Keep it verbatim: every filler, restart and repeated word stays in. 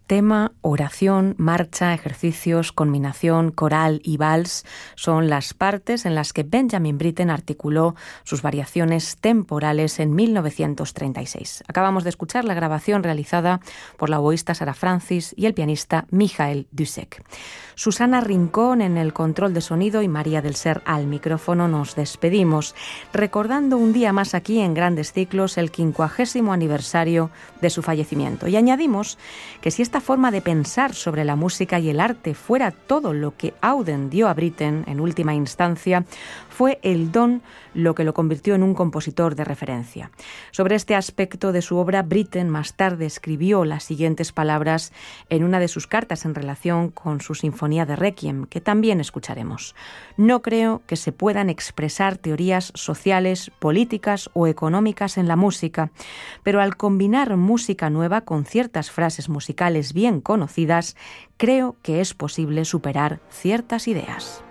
Tema, oración, marcha, ejercicios, conminación, coral y vals son las partes en las que Benjamin Britten articuló sus variaciones temporales en mil novecientos treinta y seis. Acabamos de escuchar la grabación realizada por la oboísta Sarah Francis y el pianista Michael Dusek. Susana Rincón en el control de sonido y María del Ser al micrófono. Nos despedimos recordando un día más aquí en Grandes Ciclos el quincuagésimo aniversario de su fallecimiento. Y añadimos que si esta forma de pensar sobre la música y el arte fuera todo lo que Auden dio a Britten en última instancia, fue el don lo que lo convirtió en un compositor de referencia. Sobre este aspecto de su obra, Britten más tarde escribió las siguientes palabras en una de sus cartas en relación con su Sinfonía de Requiem, que también escucharemos. No creo que se puedan expresar teorías sociales, políticas o económicas en la música, pero al combinar música nueva con ciertas frases musicales bien conocidas, creo que es posible superar ciertas ideas.